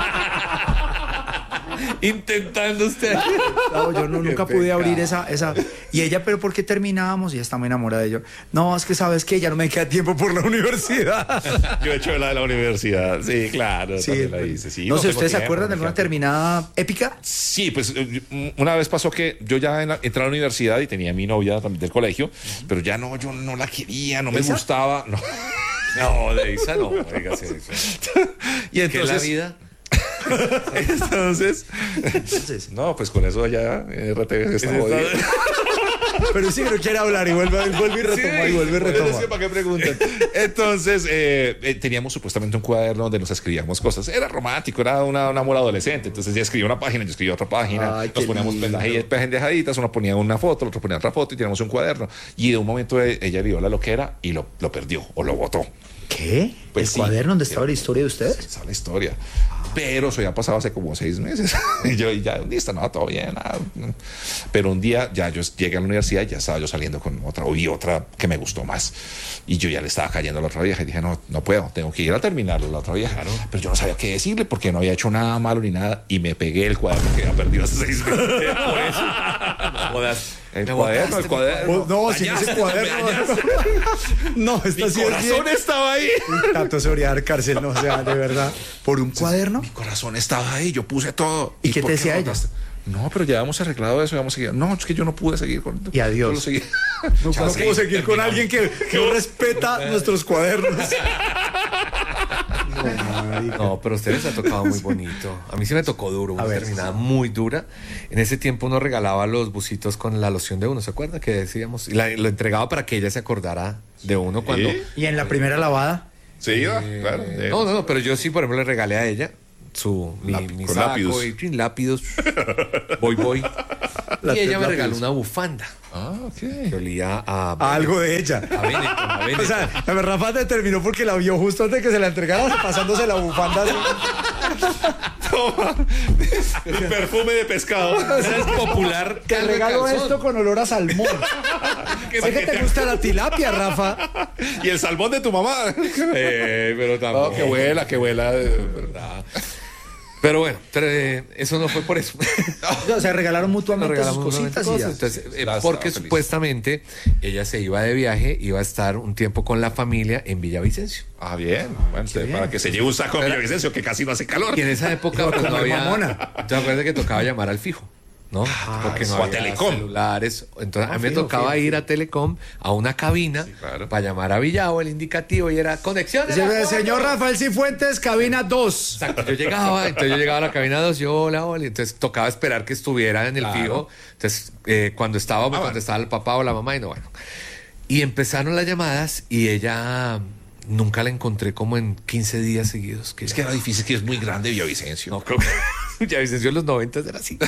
Intentando usted. No, yo no- Qué nunca pude pecado. abrir esa, esa. Y ella, ¿pero por qué terminábamos? Y ella está muy enamorada de ello. No, es que sabes que ya no me queda tiempo por la universidad. Yo he hecho la de la universidad. Sí, claro. Sí, también la hice. Sí, no sé, tengo ¿ustedes se tiempo, acuerdan de no alguna me queda terminada épica? Sí, pues eh, una vez pasó que yo ya en la- entré a la universidad y tenía a mi novia también del colegio, pero ya no, yo no la quería, no me ¿Esa? gustaba. No. No, de Isa no, dígase eso. Y ¿Qué es la entonces, vida? entonces, Entonces, no, pues con eso ya eh, R T V está jodido. pero sí que no quiere hablar y vuelve, vuelve y retoma y vuelve y Bueno, retoma. sí, ¿para qué preguntan? Entonces, eh, eh, teníamos supuestamente un cuaderno donde nos escribíamos cosas. Era romántico, era una, un amor adolescente. Entonces, ella escribía una página, yo escribía otra página. Ay, nos qué poníamos lindo. pendeji- pendejaditas, uno ponía una foto, el otro ponía otra foto y teníamos un cuaderno. Y de un momento eh, ella vio la loquera y lo, lo perdió o lo botó. ¿Qué? Pues ¿El sí. cuaderno donde estaba la historia de ustedes? Esa es la historia. Pero eso ya pasaba hace como seis meses. Y yo y ya, listo, no, todo bien. Nada. Pero un día ya yo llegué a la universidad y ya estaba yo saliendo con otra, o vi otra que me gustó más. Y yo ya le estaba cayendo a la otra vieja y dije, no, no puedo, tengo que ir a terminarlo la otra vieja. Pero yo no sabía qué decirle porque no había hecho nada malo ni nada. Y me pegué el cuaderno que había perdido hace seis meses. Por eso. Jodas. El Me cuaderno, el botaste, cuaderno. No, si no ese Dañaste, cuaderno. me dañaste. No, esta Mi sí es bien. corazón estaba ahí. Tanto se debería dar cárcel, no, o sea, de verdad. ¿Por un cuaderno? Mi corazón estaba ahí, yo puse todo. ¿Y qué por te decía ella? botaste? No, pero ya habíamos arreglado eso, ya vamos a seguir. No, es que yo no pude seguir con. Y adiós. Solo seguí. No, no puedo seguir con alguien que, que no respeta nuestros cuadernos. No, pero a ustedes les ha tocado muy bonito. A mí sí me tocó duro, una A ver. terminada muy dura. En ese tiempo uno regalaba los busitos con la loción de uno, ¿se acuerda? Que decíamos. Y la- lo entregaba para que ella se acordara de uno cuando. Y en la primera lavada, Sí, iba, Eh, claro. de- no, no, no, pero yo sí, por ejemplo, le regalé a ella su mi, Lápiz- mi con saco lápidos. y sin lápidos. Voy, voy. Lápiz- Y ella me lápidos. regaló una bufanda Ah, ok. que olía a, Algo de ella. a Benetton, a O Benetton. sea, la Rafa determinó porque la vio justo antes de que se la entregara, pasándose la bufanda así. Toma. Perfume de pescado. Era el popular Te caldo de regalo calzón. esto con olor a salmón. Que Sé que te gusta la tilapia, Rafa. Y el salmón de tu mamá. Eh, pero tampoco. Oh, que vuela, que vuela. ¿Verdad? Pero bueno, tre- eso no fue por eso. O sea, regalaron Nos mutuamente sus regalamos cositas y cosas. ya. Entonces, eh, Estaba porque feliz. supuestamente ella se iba de viaje, iba a estar un tiempo con la familia en Villavicencio. Ah, bien. Bueno, para que se lleve un saco de Villavicencio que casi no hace calor. Y en esa época Iba a pues, no comer había. mamona. ¿Te acuerdas que tocaba llamar al fijo? ¿No? Porque no o a había Telecom. celulares. Entonces, Ah, a mí me fijo, tocaba fijo, ir a Telecom a una cabina claro. para llamar a Villavo, el indicativo, y era conexión. de la Dice, cuatro. señor Rafael Cifuentes, cabina dos. Exacto, yo llegaba, entonces yo llegaba a la cabina dos, yo hola, hola, y entonces tocaba esperar que estuviera en el Claro. fijo. Entonces, eh, cuando estaba, me bueno. contestaba el papá o la mamá, y no, bueno. Y empezaron las llamadas y ella nunca la encontré como en quince días seguidos. Que Es ya- que era difícil, que es muy grande Villavicencio. no, creo que ya Vicencio en los noventas era así.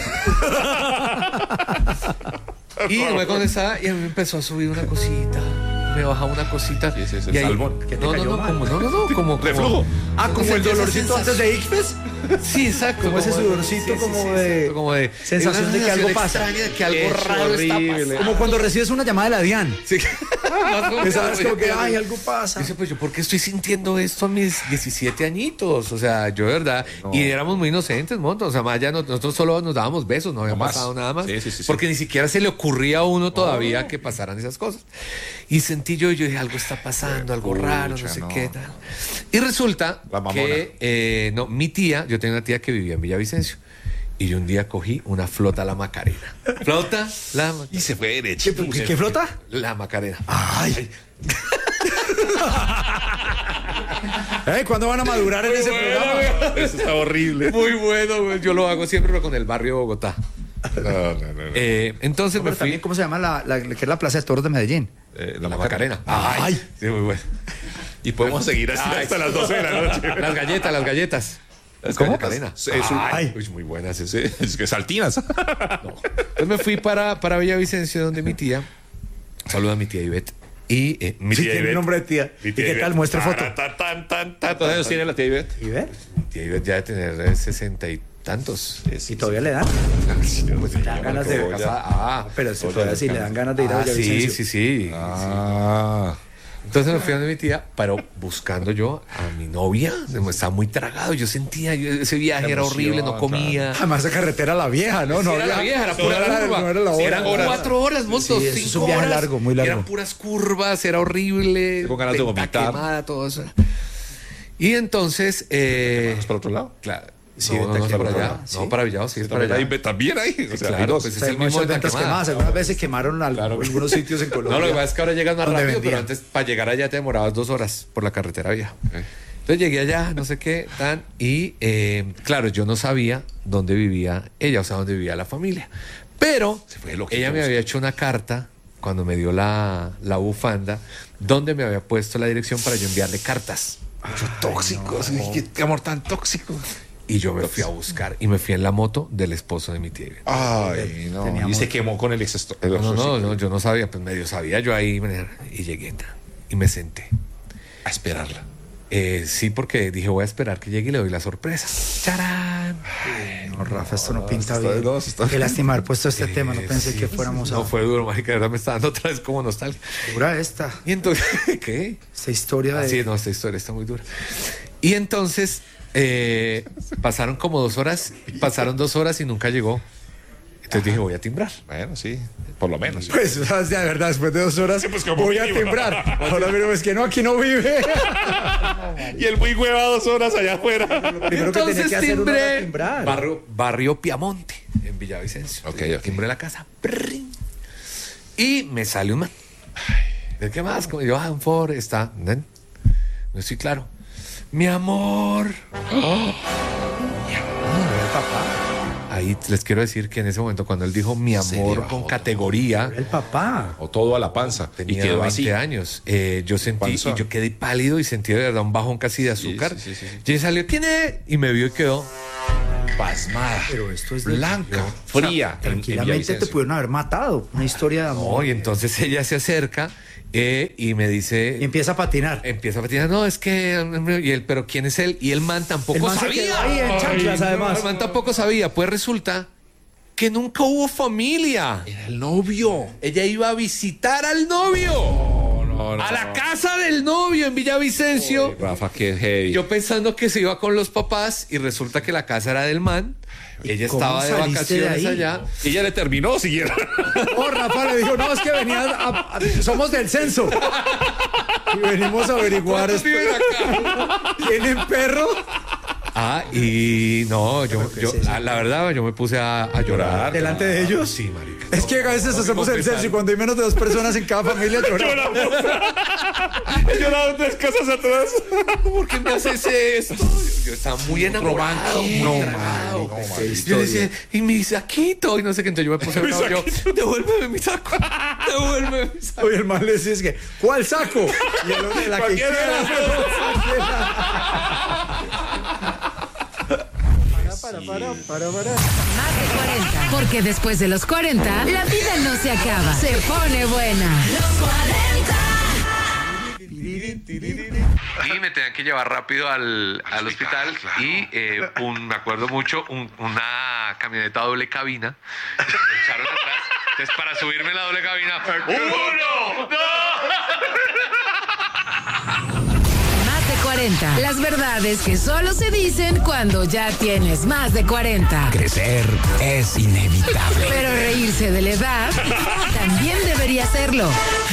Y no me contestaba y a mí me empezó a subir una cosita, me bajaba una cosita. Sí, ese es el y ahí- salmón. ¿Que te No, no, cayó no, mal? como, no, no, no, como, Reflujo. como- Ah, como el sentía esa dolorcito antes de Icfes. Sí, exacto. Como ese sudorcito, como de- exacto, como de sensación una de que algo sensación pasa. extraña de que algo Es raro está horrible. pasando. Como cuando recibes una llamada de la DIAN. Sí. Más o menos, Sabes como que, sí. ay, algo pasa. Dice, pues yo, ¿por qué estoy sintiendo esto a mis diecisiete añitos? O sea, yo de verdad. Y éramos muy inocentes, monto. O sea, más allá no- nosotros solo nos dábamos besos, no había No más. pasado nada más. Sí, sí, sí, sí. Porque ni siquiera se le ocurría a uno todavía que pasaran esas cosas. Y sentí yo, y yo dije, algo está pasando, algo Pucha, raro, no sé no. qué tal. Y resulta La mamona. que, eh, no, mi tía, yo tenía una tía que vivía en Villavicencio. Y yo un día cogí una flota la Macarena. Flota la Macarena. Y se fue ¿Qué, derecho. qué- qué flota? La Macarena. Ay. Eh, ¿cuándo van a madurar en ese programa? Eso está horrible. Muy bueno, güey. Yo lo hago siempre pero con el barrio de Bogotá. No, no, no, no. Eh, entonces me Pero fui. también, ¿cómo se llama la, la- que es la Plaza de Toros de Medellín? Eh, La Macarena. Ay. Sí, muy bueno. Y podemos seguir así Ay, hasta las doce de la noche. Las galletas, las galletas. Las ¿Cómo? galletas. Macarena. Sí, es un- Ay, uy, muy buenas esas. Sí, es que saltinas. Entonces me fui para, para Villavicencio, donde mi tía. Saluda a mi tía Ivette. Y eh, mi Sí, tía tiene Ivette. nombre de tía. ¿Y qué tal? Muestre foto. Tan, tan, tan, tan. ¿Cuántos años tiene la tía Ivette? ¿Y ver? Mi tía Ivette ya de tener eh, sesenta y tantos. ¿Y todavía le dan? Pues le dan ganas de- Ah, Pero si todavía sí le dan ganas de ir a ah, sí, Villavicencio. sí, sí. Ah. Entonces me fui a donde mi tía, pero buscando yo a mi novia, estaba muy tragado, yo sentía, yo- ese viaje era horrible, no comía. Además, esa carretera la vieja, ¿no? No Sí, era la había- vieja, era no pura era- curva. no era la hora. Eran cuatro horas, montos, Sí, eso es cinco un viaje horas. largo, muy largo. Eran puras curvas, era horrible. Con ganas de venta vomitar. quemada, todo eso. Y entonces, eh, ¿Vas para otro lado? claro. Sí, no, no, venta no, es para quemada, allá. sí. No, para Villavo, sí, es para También allá. hay, también hay. O sea, hay Claro, dos. pues O sea, es hay el mismo muchas venta ventas quemada. quemadas. Algunas veces quemaron al- algunos sitios en Colombia. No, lo que pasa es que ahora llegas más donde rápido, pero vendían. antes para llegar allá te demorabas dos horas por la carretera vieja. Entonces llegué allá, no sé qué, tan, y eh, claro, yo no sabía dónde vivía ella, o sea, dónde vivía la familia. Pero Se fue loquito, ella me busca. había hecho una carta cuando me dio la, la bufanda, donde me había puesto la dirección para yo enviarle cartas. Tóxico. sí, qué, qué amor tan tóxico. Y yo me fui a buscar y me fui en la moto del esposo de mi tía. Ay, no. Teníamos- Y se quemó con el exceso. No, no, no, no, yo no sabía, pues medio sabía yo ahí, manejar, y llegué tan, y me senté. A esperarla. Eh, sí, porque dije, voy a esperar que llegue y le doy la sorpresa. ¡Charán! No, Rafa, esto no pinta está- bien. no, está- Qué lástima haber puesto este tema. No Eh, pensé sí, que fuéramos a... No fue duro, mágica, de verdad me está dando otra vez como nostalgia. Dura esta. Y entonces, ¿qué? Esta historia de... Ah, sí, no, esta historia está muy dura. Y entonces, eh, pasaron como dos horas, pasaron dos horas y nunca llegó. Entonces dije, voy a timbrar. Bueno, sí. Por lo menos. sí. Pues, o sea, de verdad, después de dos horas pues, como voy a mínimo. timbrar. Ahora miro, es que no, aquí no vive. Y el muy hueva dos horas allá afuera. Primero que tenía que hacer uno era timbrar. Barrio, barrio Piamonte, en Villavicencio. Ok, ok. Timbré la casa. Prrin. Y me sale un man. ¿De qué más? Como yo, ah, un Ford, está. ¿nen? No estoy claro. Mi amor. Papá. ahí les quiero decir que en ese momento cuando él dijo mi amor con categoría, El papá. O todo a la panza. tenía y quedó veinte así. años, eh, yo sentí, Panzón. y yo quedé pálido y sentí de verdad un bajón casi de azúcar. sí, sí, sí, sí. Y él salió, ¿quién es? Y me vio y quedó. Pasmada. Pero esto es de- blanca, O sea, fría. en- en tranquilamente te Villavicencio. pudieron haber matado. Una historia de amor. No, y entonces ella se acerca eh, y me dice... Y empieza a patinar. Empieza a patinar, no, es que... Y él, ¿pero quién es él? Y el man tampoco El man se sabía. quedó ahí en chanclas, Ay, además. no, el man tampoco sabía. Pues resulta que nunca hubo familia. Era el novio. Ella iba a visitar al novio. No, no, A la no. casa del novio en Villavicencio. Uy, Rafa, qué heavy. Yo pensando que se iba con los papás y resulta que la casa era del man. Ella cómo estaba de saliste de vacaciones ahí? allá. Y ella le terminó siguiendo. Oh, Rafa le dijo, no, es que venían a- a- somos del censo. Y venimos a averiguar. ¿Cuántos viven acá? ¿Tienen perro? Ah, y no, yo, ¿qué yo es eso? la, la verdad, yo me puse a, a llorar. ¿Delante de ellos? Sí, marica. Es que a veces hacemos el censo y cuando hay menos de dos personas en cada familia lloramos. He llorado tres casas atrás. ¿Por qué me haces esto? Yo estaba muy enamorado. muy No, enamorado. man, no, Qué Yo le historia. decía, y mi saquito, y no sé qué, entonces yo me puse a llorar. Yo, devuélveme mi saco, devuélveme mi saco. Oye, el mal le decía, es que, ¿cuál saco? Y el otro, la que Cualquiera de quiera. las Para, para, para, para. Más de cuarenta. Porque después de los cuarenta, la vida no se acaba. Se pone buena. Y me tenían que llevar rápido al, al hospital y eh, un, me acuerdo mucho, un- una camioneta doble cabina. Me echaron atrás. Entonces, para subirme en la doble cabina, ¡uno! Más de cuarenta. Las verdades que solo se dicen cuando ya tienes más de cuarenta. Crecer es inevitable. Pero reírse de la edad también debería serlo.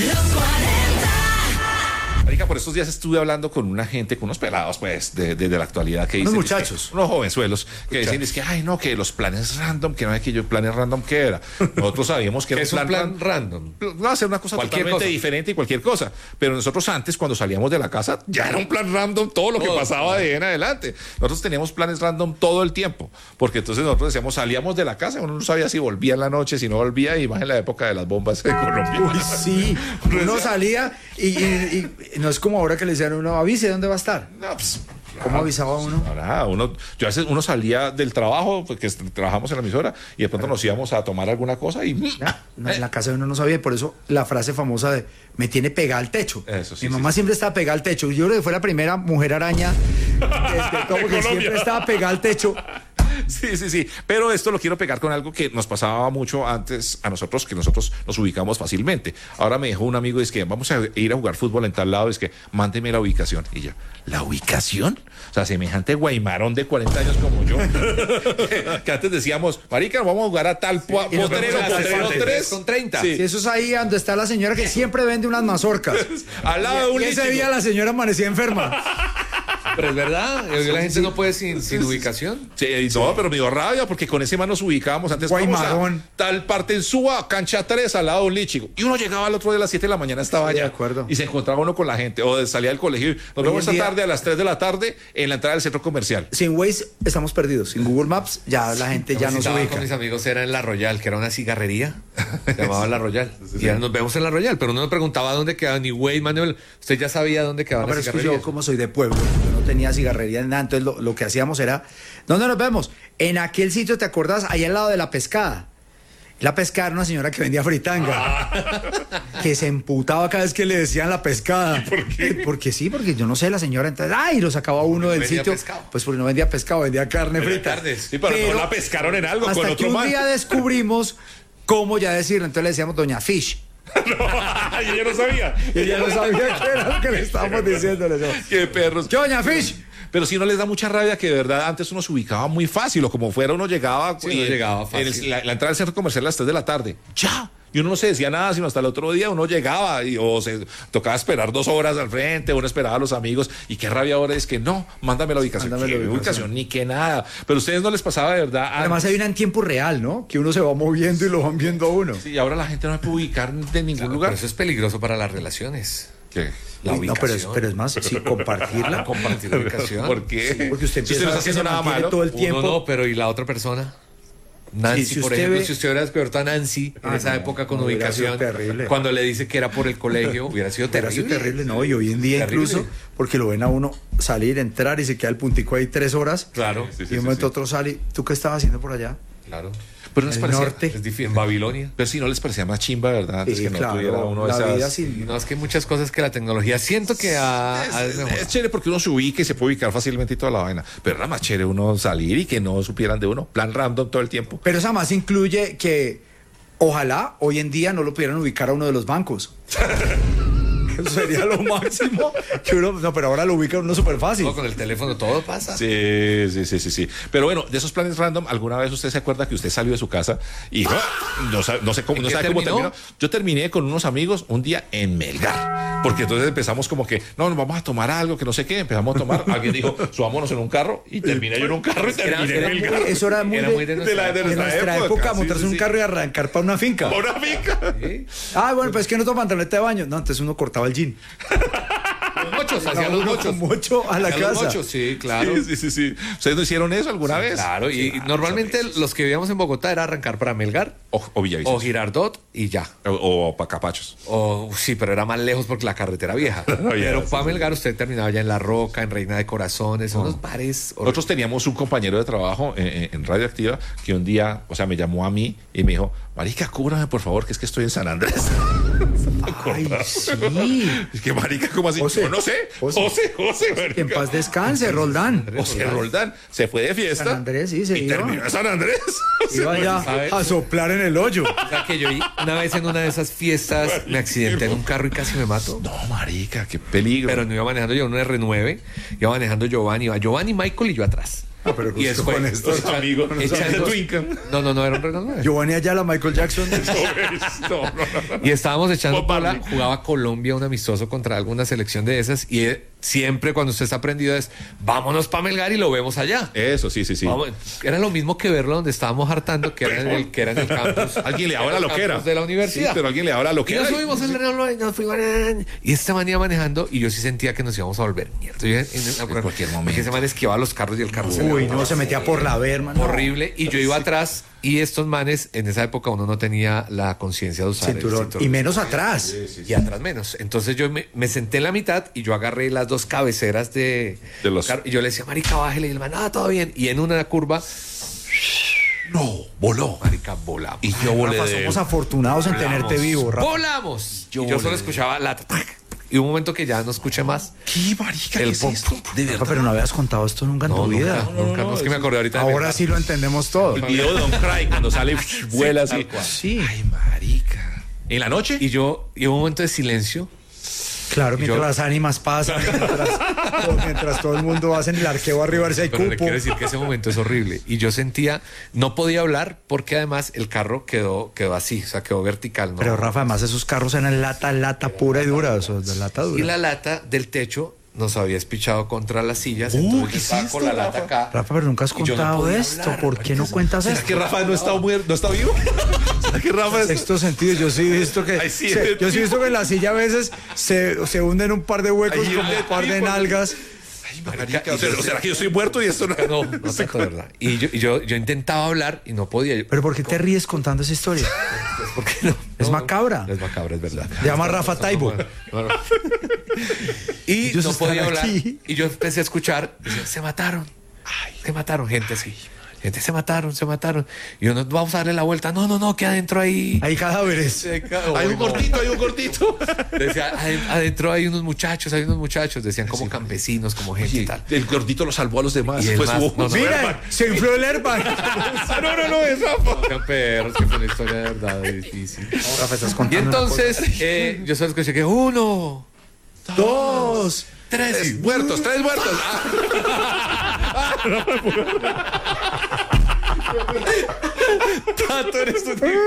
Marica, por estos días estuve hablando con una gente, con unos pelados, pues, de, de, de la actualidad que Unos dicen. muchachos. es que- unos jovenzuelos que dicen, es que, ay, no, que los planes random, que no es que yo, planes random, ¿qué era? Nosotros sabíamos que era Es un plan random. Va a ser una cosa Cualquier totalmente cosa. diferente y cualquier cosa. Pero nosotros antes, cuando salíamos de la casa, ya era un plan random todo lo que Todo. pasaba de ahí en adelante. Nosotros teníamos planes random todo el tiempo. Porque entonces nosotros decíamos, salíamos de la casa, uno no sabía si volvía en la noche, si no volvía, y más en la época de las bombas de Colombia. Uy, sí. Uno salía y, y- y no es como ahora que le decían a uno, avise dónde va a estar. No, pues, ¿Cómo avisaba uno? Ahora, uno, yo a veces uno salía del trabajo, porque est- trabajamos en la emisora, y de pronto nos íbamos a tomar alguna cosa y Ya, no, en la casa de uno no sabía, y por eso la frase famosa de me tiene pegada al techo. Eso sí, Mi sí, mamá sí. siempre estaba pegada al techo. Yo creo que fue la primera mujer araña de, de todo, porque siempre estaba pegada al techo. Sí, sí, sí. Pero esto lo quiero pegar con algo que nos pasaba mucho antes a nosotros, que nosotros nos ubicamos fácilmente. Ahora me dijo un amigo, es que vamos a ir a jugar fútbol en tal lado, es que mándeme la ubicación. Y yo, ¿la ubicación? O sea, semejante guaymarón de cuarenta años como yo. que antes decíamos, marica, vamos a jugar a tal po- y nos potrero, vemos a las potrero tres tres. con treinta. Sí. Y eso es ahí donde está la señora que siempre vende unas mazorcas. Al lado de un Y ese líchigo. día la señora amanecía enferma. Pero es verdad, hoy la gente no puede sin, sin ubicación. Sí, no, pero me dio rabia porque con ese man nos ubicábamos antes. vamos a Guaymarón. tal parte en Suba, cancha tres, al lado de un líchigo. Y uno llegaba al otro día a las siete de la mañana, estaba Sí, de allá. acuerdo. Y se encontraba uno con la gente. O salía del colegio. y Nos Hoy vemos en esta día- tarde a las tres de la tarde en la entrada del centro comercial. Sin Waze estamos perdidos. Sin Google Maps ya la gente ya no se Estaba ubica. con mis amigos, era en La Royal, que era una cigarrería. Se llamaba La Royal. Y ahora nos vemos en La Royal, pero uno me preguntaba dónde quedaba, ni güey, Manuel. Usted ya sabía dónde quedaba No, la pero es que cigarrería. yo, como soy de pueblo, yo no tenía cigarrería ni nada, entonces lo, lo que hacíamos era, ¿dónde nos vemos? En aquel sitio, ¿te acuerdas? Ahí al lado de la pescada. La pescada era una señora que vendía fritanga. Que se emputaba cada vez que le decían la pescada. ¿Por qué? Porque sí, porque yo no sé, la señora entonces, ¡ay! Lo sacaba uno del vendía sitio. pescado. Pues porque no vendía pescado, vendía carne frita. carnes. Sí, pero, no la pescaron en algo hasta con que otro un man. día descubrimos cómo ya decirlo. Entonces le decíamos Doña Fish. No, y ella no sabía. Y ella no sabía qué era lo que le estábamos diciendo. Le decíamos, Qué perros. ¿qué, Doña Fish? Pero si no les da mucha rabia que de verdad antes uno se ubicaba muy fácil, o como fuera uno llegaba, Sí, uno en- llegaba en fácil. el- la, la entrada del centro comercial a las tres de la tarde. ¡Ya! Y uno no se decía nada, sino hasta el otro día uno llegaba y, o se tocaba esperar dos horas al frente, uno esperaba a los amigos. Y qué rabia ahora es que no, mándame la ubicación. Mándame ¿Qué la ubicación? Ni que nada. Pero a ustedes no les pasaba de verdad. Además hay una en tiempo real, ¿no? Que uno se va moviendo y lo van viendo a uno. Sí, y ahora la gente no se puede ubicar de ningún Claro, lugar. pero eso es peligroso para las relaciones. ¿Qué? La Uy, no, pero es, ubicación. pero es más, sí, compartirla. Compartir la ubicación. ¿Por qué? Porque usted Si empieza no está a ver que haciendo se nada mantiene malo. todo el Uno tiempo. no, pero ¿y la otra persona? Nancy, Sí, si por usted ejemplo, ve- si usted hubiera descubierto a Nancy en Ah, esa no, época con no, hubiera sido ubicación, terrible. cuando le dice que era por el colegio, hubiera sido Hubiera terrible. sido terrible, ¿no? Y hoy en día Terrible. incluso, porque lo ven a uno salir, entrar y se queda el puntico ahí tres horas. Claro, Sí, sí, y sí, de un momento sí. a otro sale. ¿Tú qué estabas haciendo por allá? claro. Pero no les El parecía, norte. Es difícil. En Babilonia. pero si no les parecía más chimba, ¿verdad? Antes Sí, que no claro, tuviera uno de la esas... vida sin... No, es que hay muchas cosas que la tecnología siento que ha, ha Es, mejorado. es chévere porque uno se ubica y se puede ubicar fácilmente y toda la vaina. Pero era más chévere uno salir y que no supieran de uno. Plan random todo el tiempo. Pero esa más incluye que ojalá hoy en día no lo pudieran ubicar a uno de los bancos. Eso sería lo máximo. Que uno, no, pero ahora lo ubica uno súper fácil. Todo con el teléfono, todo pasa. Sí, sí, sí, sí, sí. Pero bueno, de esos planes random, ¿alguna vez usted se acuerda que usted salió de su casa y ¡ah! no, sabe, no sé cómo, ¿En no qué sabe cómo terminó? terminó? Yo terminé con unos amigos un día en Melgar. Porque entonces empezamos como que, no, nos vamos a tomar algo, que no sé qué. Empezamos a tomar. Alguien dijo, subámonos en un carro y terminé yo en un carro y Era- terminé era en muy- Melgar. Eso era muy, Era de, muy de de la- de de nuestra época, sí, montarse sí, un sí. carro y arrancar para una finca. Una finca. Sí. Ah, bueno, pues es que no toma pantaloneta de baño. No, entonces uno cortaba el jean. Los mochos, hacía No, los uno mochos. con mocho a la Hacía los casa. mochos, sí, claro. Sí, sí, sí, sí. ¿Ustedes no hicieron eso alguna vez? Claro, y, y normalmente los que vivíamos en Bogotá era arrancar para Melgar O, o Villavicencio. o Girardot y ya. O, o Pacapachos. O sí, pero era más lejos porque la carretera vieja. Ya, Pero sí, para sí. Melgar usted terminaba ya en La Roca, en Reina de Corazones, unos bares. horribles. Nosotros teníamos un compañero de trabajo en, en- en Radioactiva que un día, o sea, me llamó a mí y me dijo, marica, cúbrame por favor, que es que estoy en San Andrés. Ay, sí. Es que marica, ¿cómo así? José. Yo no sé. José. José, José, marica. Que en paz descanse, Roldán. José Roldán se fue de fiesta. San Andrés, sí, se y iba. terminó en San Andrés. Iba allá ¿sabes? a soplar en el hoyo. O sea que yo una vez en una de esas fiestas me accidenté en un carro y casi me mato. No, marica, qué peligro. Pero no iba manejando yo en un R nueve, iba manejando Giovanni, iba Giovanni, Michael y yo atrás. Ah, pero y justo con estos echa- amigos, no echando- saben de Twincan. No, no, no, era un Renault nueve. Giovanni Ayala, Michael Jackson. No, no, no, no. Y estábamos echando Bob bola, Marley. jugaba Colombia un amistoso contra alguna selección de esas y eh, siempre cuando usted está aprendido es vámonos para Melgar y lo vemos allá. Eso, sí, sí, sí. Vamos, era lo mismo que verlo donde estábamos hartando, que era en el, que era en el campus. Alguien le Era daba en la el loquera. campus de la universidad. Sí, pero alguien le daba la Y loquera. nos subimos al Renault y nos fuimos. Y esta man iba manejando y yo sí sentía que nos íbamos a volver mierda. Yo en, en- En cualquier momento. Porque ese man esquivaba los carros y el carro se Uy, le no, se metía por la verma. no. horrible. Y yo iba atrás y estos manes, en esa época uno no tenía la conciencia de usar el Cinturón. cinturón. Y menos atrás. Y atrás menos. Entonces yo me, me senté en la mitad y yo agarré las dos cabeceras de, De los- carro, y yo le decía, marica, bájele. Y el man, ah, todo bien. Y en una curva, No, voló. marica, volamos. Y yo volé Rafa, de somos afortunados en Volamos. tenerte vivo, Rafa. ¡Volamos! Yo y yo solo volé. escuchaba la... tac, y un momento que ya no escuché más. ¿Qué marica? El ¿Qué es pop, esto? De Rafa, verdad. pero no habías contado esto nunca en No, tu vida. nunca, nunca. No, es que me acordé ahorita. de mi Ahora hermano. sí lo entendemos todo. El video de Don Cry cuando sale vuela así. tal cual. Sí, Ay, marica. ¿En la noche? Y yo, y hubo un momento de silencio. claro, mientras yo- las ánimas pasan, mientras, mientras todo el mundo hace el arqueo arriba a ver si hay Pero le cupo. quiero decir que ese momento es horrible. Y yo sentía, no podía hablar porque además el carro quedó, quedó así, o sea, quedó vertical. ¿no? Pero Rafa, además esos carros eran lata, lata pura y dura, o sea, de lata Y dura. la lata del techo nos había espichado contra las sillas. Uh, entonces ¿qué yo estaba es con esto, la lata Rafa? acá. Rafa, pero nunca has Y yo no contado podía esto. hablar, ¿Por qué no marica, cuentas ¿Será esto? que Rafa no está, muerto, no está vivo? ¿Será que Rafa es... Sexto sentido, yo sí he visto que Ay, sí, se- el yo sí he visto tipo. que en la silla a veces se, se hunden un par de huecos Ay, como el un par de tipo. nalgas. Ay, Marica, marica. y yo- ¿O será que yo estoy muerto y esto no? No, no tanto de verdad. Y yo, y yo, yo intentaba hablar y no podía. Pero ¿por qué te ríes contando esa historia? ¿Por qué no? Es No, macabra. Es macabra, es verdad. Se llama Rafa Taibo. Bueno. Y Ellos no están podía hablar. aquí. Y yo empecé a escuchar. Decían, se mataron. Se mataron, gente así. Gente, se mataron, se mataron. Y yo, no, vamos a darle la vuelta. No, no, no, que adentro ahí. Hay cadáveres. Hay un cortito, hay un cortito. Decía, "Ade- adentro hay unos muchachos, hay unos muchachos. Decían como campesinos, como gente y tal. El gordito lo salvó a los demás. Y el Pues más- hubo- no, no, Mira, se infló el airbag. Ah, no, no, no, es Rafa. Sean perros, que fue una historia de verdad difícil. Rafa, estás Y contando una entonces, eh, yo solo escuché que uno, cosa. Dos. tres. Tres muertos, tres muertos. Ah, Tato, eres tu tipo.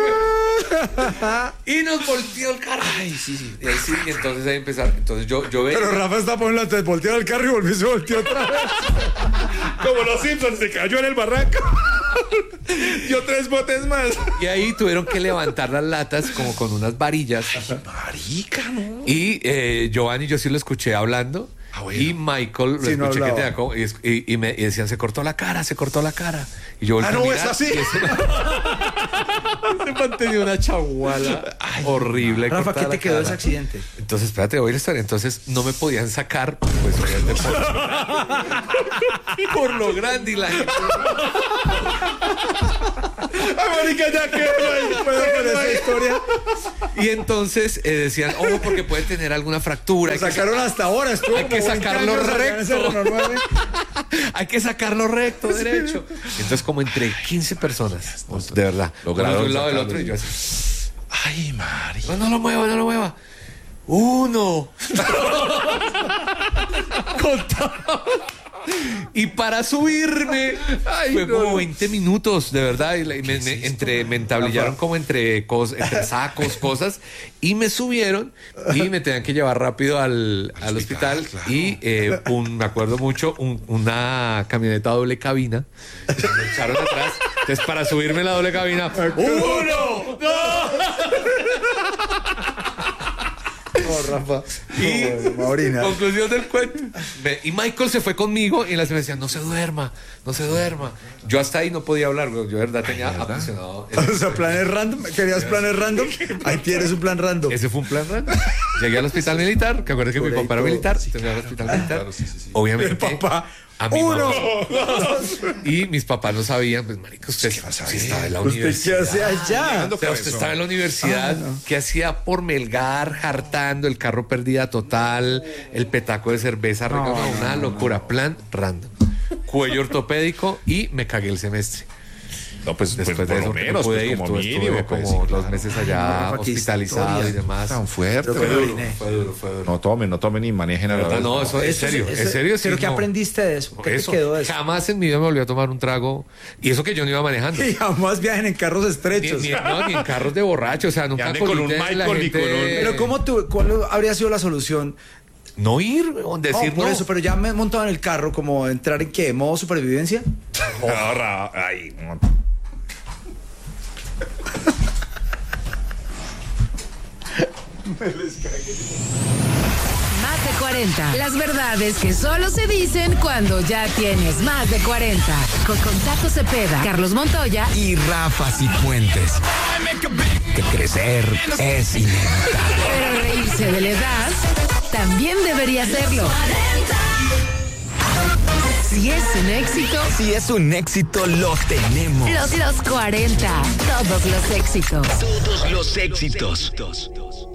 Y nos volteó el carro. Ay, sí, sí. Y ahí sí, y entonces ahí empezaron. Entonces yo, yo veía. Pero Rafa está poniendo antes volteó el carro y volvió y se volteó otra vez. como los Simpsons, se cayó en el barranco. Dio tres botes más. Y ahí tuvieron que levantar las latas como con unas varillas. Marica, no. Y eh, Giovanni, yo sí lo escuché hablando. Ah, bueno. Y Michael lo Sí, no escuché que hablaba. tenía como- y, y- y me y decían, se cortó la cara, se cortó la cara. Y yo volví Ah, a no, mirar, es así. y ese man, ese man tenía una chaguala horrible. Rafa, cortada ¿qué te la quedó de cara. ese accidente? Entonces, espérate, voy a la historia. Entonces, no me podían sacar, pues, obviamente, por, por lo grande y la gente. Marica, ya que puedo con esa historia. Y entonces eh, decían, oh, porque puede tener alguna fractura. Lo hay que sacaron hasta ahora. Estuvo hay que como veinte sacarlo años allá en ese recto. Renault nueve. Hay que sacarlo recto, derecho. Entonces, como entre quince personas, de verdad, Lograron uno de un lado del sacarlo. otro, y yo así, Ay, Mari. no, no lo mueva, no lo mueva. Uno. Contaba. Y para subirme fue como veinte minutos, de verdad. Y, la- y me, me- entre, me entablillaron como entre, cos- entre sacos, cosas. Y me subieron y me tenían que llevar rápido al, al hospital. claro. Y eh, un, me acuerdo mucho, un- una camioneta doble cabina. Me echaron atrás. Entonces, para subirme la doble cabina, ¡uno! No, Rafa. Y No, Maurina. conclusión del cuento. Me- y Michael se fue conmigo y en la semana me decían, no se duerma, no se duerma. Yo hasta ahí no podía hablar, güey. Yo de verdad tenía apasionado. O sea, planes random. ¿Querías planes random? Ahí tienes un plan random. Ese fue un plan raro. Llegué al hospital militar, que acuerdas que mi papá era militar. Llegué al hospital militar. claro, sí, sí, sí. Obviamente. Papá. A mi Uno. mamá. Y mis papás no sabían, pues, marico, usted ¿Qué vas a sí ver? estaba en la ¿Usted qué universidad. hace allá? O sea, usted estaba en la universidad, ¿qué hacía por Melgar, hartando, el carro pérdida total, el petaco de cerveza, regalado, una locura, plan random. Cuello ortopédico y me cagué el semestre. No, pues, pues Después por de eso lo no menos, pude pues, ir, como tuve- mínimo, estuve pues, como sí, dos claro. meses allá Rafa, qué hospitalizado y historia. demás. Tan fuerte. Creo que Fue me duro. vine. Fue duro, fue duro. No tomen, no tomen ni manejen a la ¿Verdad? vez. No, eso en Eso- serio, eso- en serio. sí, ¿Pero qué no. aprendiste de eso? ¿Qué Eso, te quedó de eso? jamás en mi vida me volví a tomar un trago. Y eso que yo no iba manejando. Y jamás viajen en carros Ni, estrechos. ni- no, ni en carros de borracho, o sea, nunca ande con un colité en la Michael ni gente- con un- Pero ¿cómo tú, cuál habría sido la solución? No ir, weón, decir No, por no. eso, pero ya me he montado en el carro, como entrar en qué, modo supervivencia. Ahora, ay, no. Más de cuarenta. Las verdades que solo se dicen cuando ya tienes más de cuarenta. Con Contato Cepeda, Carlos Montoya Y Rafa Cifuentes. Que crecer es inevitable. pero reírse de la edad también debería serlo. Si es un éxito, Si es un éxito, lo tenemos. los, los cuarenta. Todos los éxitos. Todos los éxitos.